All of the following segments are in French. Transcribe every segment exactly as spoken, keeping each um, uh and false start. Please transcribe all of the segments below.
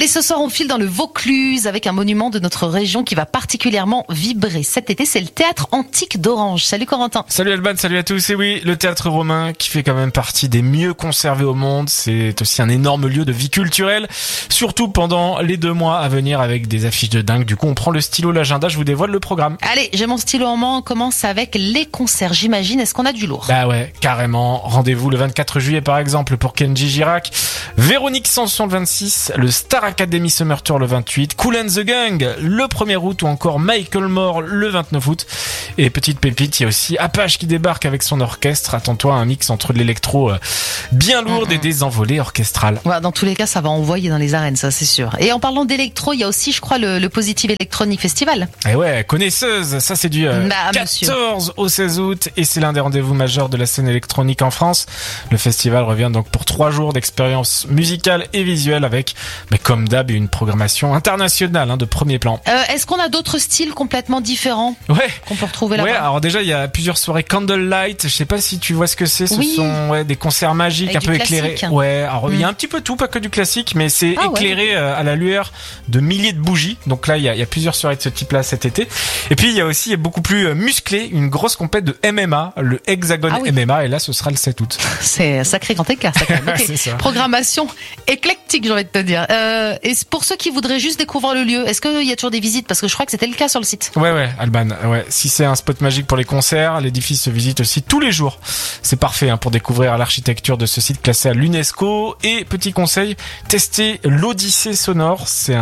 ce soir, on file dans le Vaucluse avec un monument de notre région qui va particulièrement vibrer cet été. C'est le théâtre antique d'Orange. Salut Corentin. Salut Alban, salut à tous. Et oui, le théâtre romain qui fait quand même partie des mieux conservés au monde. C'est aussi un énorme lieu de vie culturelle, surtout pendant les deux mois à venir avec des affiches de dingue. Du coup, on prend le stylo, l'agenda, je vous dévoile le programme. Allez, j'ai mon stylo en main. On commence avec les concerts, j'imagine. Est-ce qu'on a du lourd? Bah ouais, carrément. Rendez-vous le vingt-quatre juillet par exemple pour Kenji Girac, Véronique Sanson le vingt-six, le Star Academy Summer Tour le vingt-huit, Kool and the Gang le premier août ou encore Michael Moore le vingt-neuf août. Et petite pépite, il y a aussi Apache qui débarque avec son orchestre. Attends-toi à un mix entre de l'électro bien lourde mmh. et des envolées orchestrales. Ouais, dans tous les cas, ça va envoyer dans les arènes, ça c'est sûr. Et en parlant d'électro, il y a aussi, je crois, le, le Positive Electronic Festival. Et ouais, connaisseuse, ça c'est du euh, bah, quatorze monsieur. Au seize août et c'est l'un des rendez-vous majeurs de la scène électronique en France. Le festival revient donc pour trois jours d'expérience musicale et visuelle avec, bah, comme d'hab, une programmation internationale hein, de premier plan. Euh, est-ce qu'on a d'autres styles complètement différents ouais. qu'on peut retrouver là-bas? Ouais, alors déjà il y a plusieurs soirées Candlelight. Je sais pas si tu vois ce que c'est. Ce oui. sont ouais, des concerts magiques, avec un peu éclairés. Ouais, alors il mm. y a un petit peu tout, pas que du classique, mais c'est ah, éclairé ouais. euh, à la lueur de milliers de bougies. Donc là il y a, y a plusieurs soirées de ce type-là cet été. Et puis il y a aussi beaucoup plus musclé une grosse compète de M M A, le Hexagon ah, oui. M M A, et là ce sera le sept août. C'est un sacré grand écart. Ça, quand même. Okay. C'est ça. Programmation éclectique, j'ai envie de te dire. Euh, et pour ceux qui voudraient juste découvrir le lieu, est-ce qu'il y a toujours des visites? Parce que je crois que c'était le cas sur le site. Ouais, ouais, Alban. Ouais. Si c'est un spot magique pour les concerts, l'édifice se visite aussi tous les jours. C'est parfait hein, pour découvrir l'architecture de ce site classé à l'UNESCO. Et petit conseil, testez l'Odyssée sonore. C'est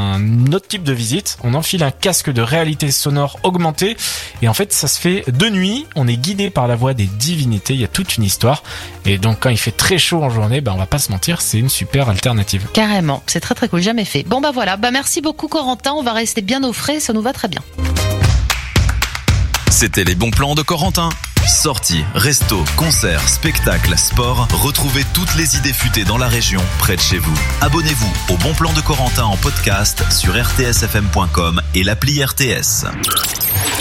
un autre type de visite. On enfile un casque de réalité sonore augmentée. Et en fait, ça se fait de nuit. On est guidé par la voix des divinités. Il y a toute une histoire. Et donc, quand il fait très chaud en journée, bah, on va pas se mentir, c'est une super alternative. Carrément. C'est très très cool. Jamais fait. Bon, bah voilà. Bah, merci beaucoup, Corentin. On va rester bien au frais. Ça nous va très bien. C'était les bons plans de Corentin. Sorties, restos, concerts, spectacles, sport. Retrouvez toutes les idées futées dans la région, près de chez vous. Abonnez-vous au Bon Plan de Corentin en podcast sur r t s f m point com et l'appli R T S.